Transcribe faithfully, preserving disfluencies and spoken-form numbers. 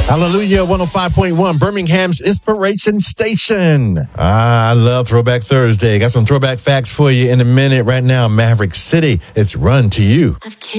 Hallelujah, one oh five point one, Birmingham's Inspiration Station. Ah, I love Throwback Thursday. Got some throwback facts for you in a minute right now. Maverick City, it's Run to You.